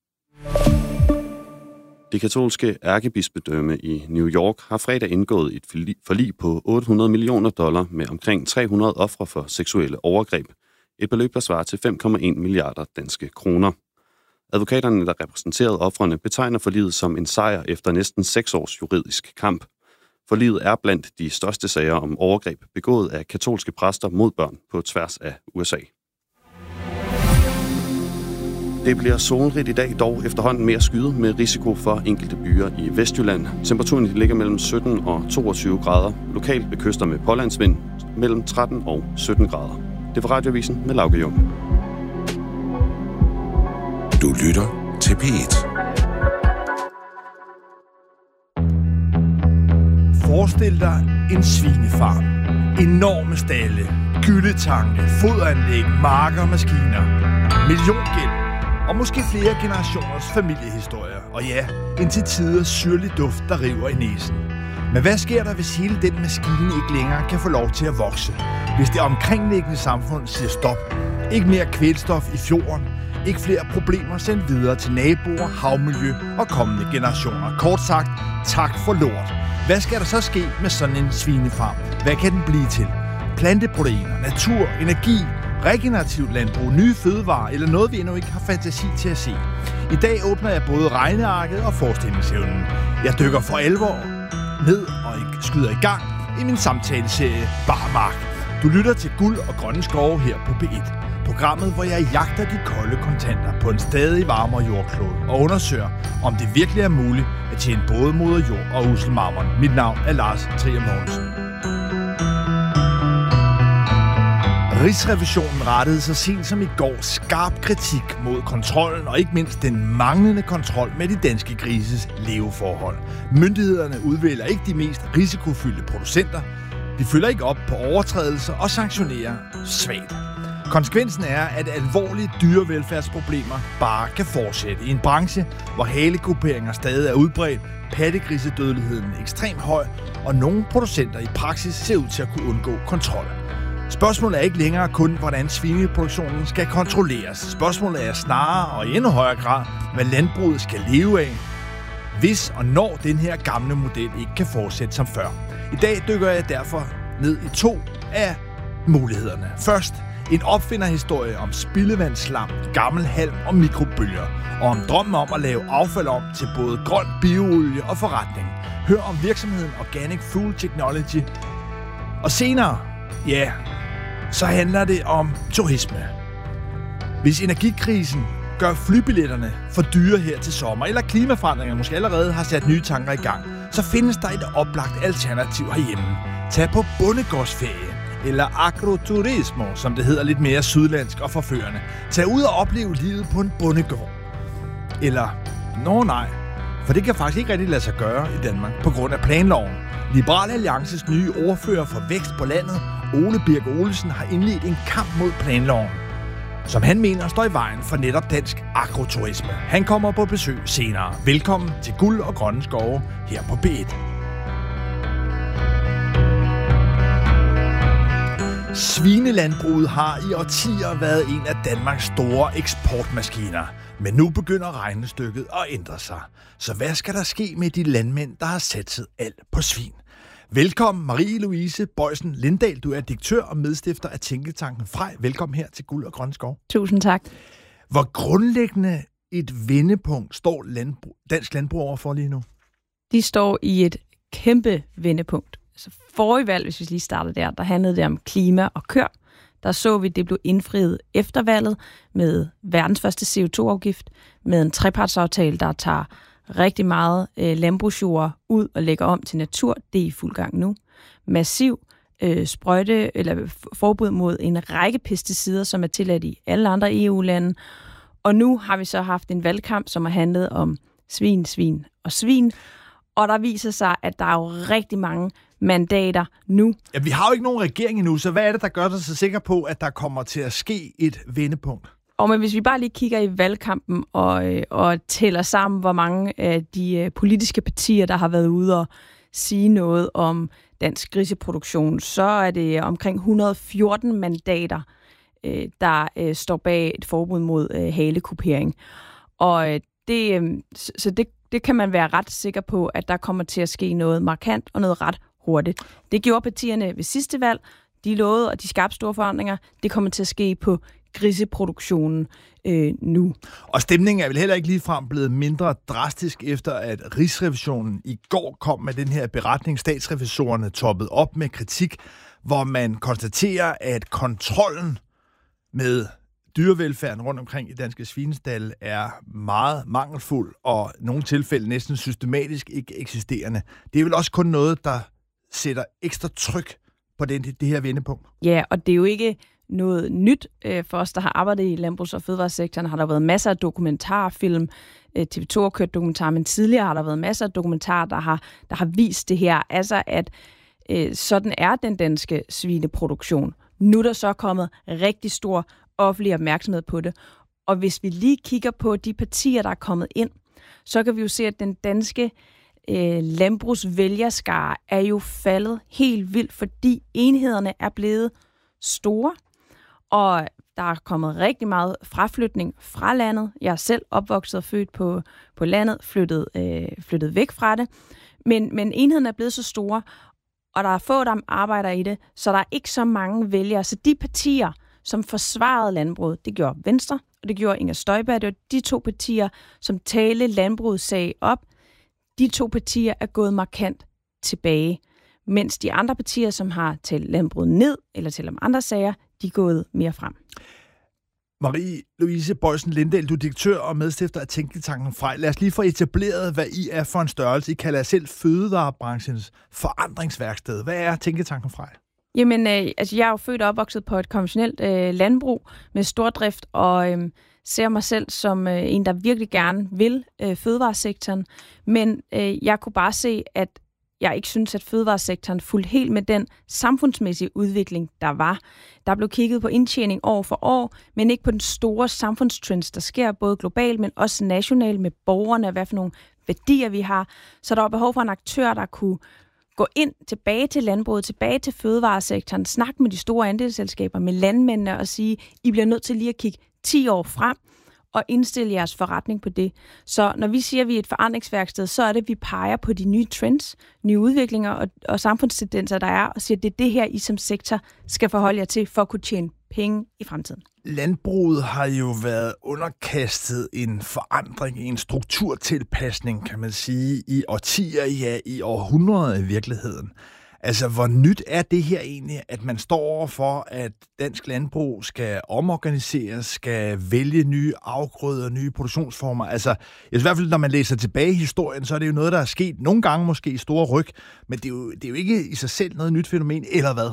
Det katolske ærkebispedømme i New York har fredag indgået et forlig på $800 millioner med omkring 300 ofre for seksuelle overgreb. Et beløb, der svarer til 5,1 milliarder danske kroner. Advokaterne, der repræsenterede ofrene, betegner forliget som en sejr efter næsten 6 års juridisk kamp. Forliget er blandt de største sager om overgreb begået af katolske præster mod børn på tværs af USA. Det bliver solrigt i dag, dog efterhånden mere skyet med risiko for enkelte byer i Vestjylland. Temperaturen ligger mellem 17 og 22 grader. Lokalt ved kyster med pålandsvind mellem 13 og 17 grader. Det var Radioavisen med Lauke Jung. Du lytter til P1. Forestil dig en svinefarm. Enorme stalde, gyldetanke, foderanlæg, marker og maskiner. Milliongæld. Og måske flere generationers familiehistorier. Og ja, en til tider syrlig duft, der river i næsen. Men hvad sker der, hvis hele den maskine ikke længere kan få lov til at vokse? Hvis det omkringliggende samfund siger stop. Ikke mere kvælstof i fjorden. Ikke flere problemer sendt videre til naboer, havmiljø og kommende generationer. Kort sagt, tak for lort. Hvad skal der så ske med sådan en svinefarm? Hvad kan den blive til? Planteproteiner, natur, energi, regenerativt landbrug, nye fødevarer eller noget, vi endnu ikke har fantasi til at se. I dag åbner jeg både regnearket og forestillingsevnen. Jeg dykker for alvor ned og skyder i gang i min samtaleserie Barmark. Du lytter til Guld og Grønne Skove her på P1. Programmet, hvor jeg jagter de kolde kontanter på en stadig varmere jordklode og undersøger, om det virkelig er muligt at tjene både moder jord og usselmarmeren. Mit navn er Lars Trier Mogensen. Rigsrevisionen rettede så sent som i går skarp kritik mod kontrollen og ikke mindst den manglende kontrol med de danske grises leveforhold. Myndighederne udvælger ikke de mest risikofyldte producenter. De følger ikke op på overtrædelser og sanktionerer svagt. Konsekvensen er, at alvorlige dyrevelfærdsproblemer bare kan fortsætte i en branche, hvor halekuperinger stadig er udbredt, pattegrisedødeligheden er ekstremt høj, og nogle producenter i praksis ser ud til at kunne undgå kontrol. Spørgsmålet er ikke længere kun, hvordan svineproduktionen skal kontrolleres. Spørgsmålet er snarere og i endnu højere grad, hvad landbruget skal leve af, hvis og når den her gamle model ikke kan fortsætte som før. I dag dykker jeg derfor ned i 2 af mulighederne. Først en opfinderhistorie om spildevandsslam, gammel halm og mikrobølger, og om drømmen om at lave affald om til både grøn bioolie og forretning. Hør om virksomheden Organic Food Technology. Og senere, ja, så handler det om turisme. Hvis energikrisen gør flybilletterne for dyre her til sommer, eller klimaforandringer måske allerede har sat nye tanker i gang, så findes der et oplagt alternativ herhjemme. Tag på bondegårdsferie, eller agroturismo, som det hedder lidt mere sydlandsk og forførende. Tag ud og opleve livet på en bondegård. Eller, nej, for det kan faktisk ikke rigtig lade sig gøre i Danmark på grund af planloven. Liberal Alliances nye ordfører for vækst på landet, Ole Birk Olesen, har indledt en kamp mod planloven, som han mener står i vejen for netop dansk agroturisme. Han kommer på besøg senere. Velkommen til Guld og Grønne Skove her på B1. Svinelandbruget har i årtier været en af Danmarks store eksportmaskiner. Men nu begynder regnestykket at ændre sig. Så hvad skal der ske med de landmænd, der har satset alt på svin? Velkommen Marie-Louise Bøjsen Lindahl. Du er direktør og medstifter af Tænketanken Frej. Velkommen her til Guld og Grønne Skov. Tusind tak. Hvor grundlæggende et vendepunkt står dansk landbrug overfor lige nu? De står i et kæmpe vendepunkt. Altså forrige valg, hvis vi lige starter der handlede det om klima og køer. Der så vi, at det blev indfriet efter valget med verdens første CO2-afgift, med en trepartsaftale, der tager rigtig meget landbrugsjord ud og lægger om til natur. Det er i fuld gang nu. Massiv forbud mod en række pesticider, som er tilladt i alle andre EU-lande. Og nu har vi så haft en valgkamp, som har handlet om svin. Og der viser sig, at der er jo rigtig mange mandater nu. Ja, vi har jo ikke nogen regering endnu, så hvad er det, der gør dig så sikker på, at der kommer til at ske et vendepunkt? Men hvis vi bare lige kigger i valgkampen og tæller sammen, hvor mange af de politiske partier, der har været ude og sige noget om dansk griseproduktion, så er det omkring 114 mandater, der står bag et forbud mod halekupering. Og det kan man være ret sikker på, at der kommer til at ske noget markant og noget ret hurtigt. Det gjorde partierne ved sidste valg. De lovede, og de skabte store forandringer. Det kommer til at ske på griseproduktionen nu. Og stemningen er vel heller ikke ligefrem blevet mindre drastisk, efter at Rigsrevisionen i går kom med den her beretning. Statsrevisorerne toppede op med kritik, hvor man konstaterer, at kontrollen med dyrevelfærden rundt omkring i danske svinestalde er meget mangelfuld, og i nogle tilfælde næsten systematisk ikke eksisterende. Det er vel også kun noget, der sætter ekstra tryk på det her vendepunkt. Ja, og det er jo ikke noget nyt for os, der har arbejdet i landbrugs- og fødevaresektoren. Har der været masser af dokumentarfilm. TV2 har kørt dokumentar, men tidligere har der været masser af dokumentarer, der har vist det her. Altså, at sådan er den danske svineproduktion. Nu er der så kommet rigtig stor offentlig opmærksomhed på det. Og hvis vi lige kigger på de partier, der er kommet ind, så kan vi jo se, at den danske landbrugsvælgerskare er jo faldet helt vildt, fordi enhederne er blevet store, og der er kommet rigtig meget fraflytning fra landet. Jeg er selv opvokset og født på landet, flyttet væk fra det, men enhederne er blevet så store, og der er få, der arbejder i det, så der er ikke så mange vælgere. Så de partier, som forsvarede landbruget, det gjorde Venstre, og det gjorde Inger Støjberg. Det var de to partier, som talte landbrugets sag op. De to partier er gået markant tilbage, mens de andre partier, som har talt landbruget ned, eller talt om andre sager, de er gået mere frem. Marie-Louise Boysen Lindahl, du er direktør og medstifter af Tænketanken Frej. Lad os lige få etableret, hvad I er for en størrelse. I kalder jer selv fødevarebranchens forandringsværksted. Hvad er Tænketanken Frej? Jamen, jeg er jo født og opvokset på et konventionelt landbrug med stordrift, og ser mig selv som en, der virkelig gerne vil fødevaresektoren. Men jeg kunne bare se, at jeg ikke synes, at fødevaresektoren fulgte helt med den samfundsmæssige udvikling, der var. Der blev kigget på indtjening år for år, men ikke på den store samfundstrends, der sker både globalt, men også nationalt med borgerne, hvad for nogle værdier vi har. Så der var behov for en aktør, der kunne gå ind tilbage til landbruget, tilbage til fødevaresektoren, snakke med de store andelsselskaber, med landmændene og sige, I bliver nødt til lige at kigge 10 år frem og indstille jeres forretning på det. Så når vi siger, at vi er et forandringsværksted, så er det, at vi peger på de nye trends, nye udviklinger og samfundstendenser, der er, og siger, at det er det her, I som sektor skal forholde jer til for at kunne tjene penge i fremtiden. Landbruget har jo været underkastet en forandring, en strukturtilpasning, kan man sige, i årtier, ja, i århundreder i virkeligheden. Altså, hvor nyt er det her egentlig, at man står over for, at dansk landbrug skal omorganiseres, skal vælge nye afgrøder, nye produktionsformer? Altså, i hvert fald, når man læser tilbage i historien, så er det jo noget, der er sket nogle gange måske i store ryg, men det er jo ikke i sig selv noget nyt fænomen, eller hvad?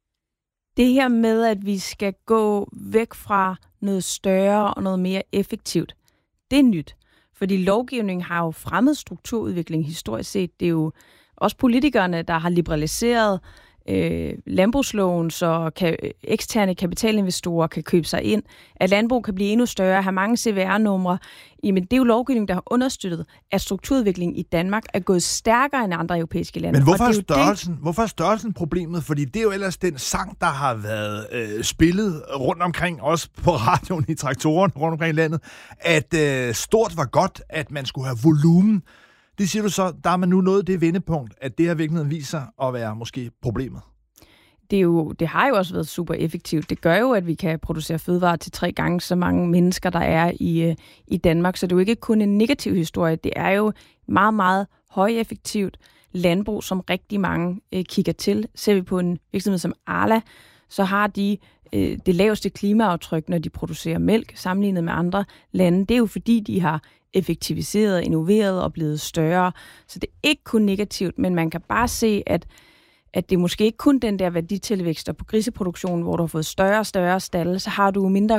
Det her med, at vi skal gå væk fra noget større og noget mere effektivt, det er nyt. Fordi lovgivningen har jo fremmet strukturudvikling historisk set. Det er jo også politikerne, der har liberaliseret landbrugsloven, så eksterne kapitalinvestorer kan købe sig ind. At landbrug kan blive endnu større, have mange CVR-numre. Jamen, det er jo lovgivning, der har understøttet, at strukturudviklingen i Danmark er gået stærkere end andre europæiske lande. Men hvorfor er størrelsen problemet? Fordi det er jo ellers den sang, der har været spillet rundt omkring, også på radioen i traktoren rundt omkring i landet, at stort var godt, at man skulle have volumen. Det siger du så, der er man nu nået det vendepunkt, at det her virkeligheden viser at være måske problemet. Det har jo også været super effektivt. Det gør jo, at vi kan producere fødevarer til 3 gange så mange mennesker, der er i Danmark. Så det er jo ikke kun en negativ historie. Det er jo meget, meget højeffektivt landbrug, som rigtig mange kigger til. Ser vi på en virksomhed som Arla, så har de det laveste klimaaftryk, når de producerer mælk, sammenlignet med andre lande. Det er jo fordi, de har effektiviseret, innoveret og blevet større. Så det er ikke kun negativt, men man kan bare se, at det er måske ikke kun den der værditilvækst, og på griseproduktionen, hvor du har fået større og større stalle, så har du mindre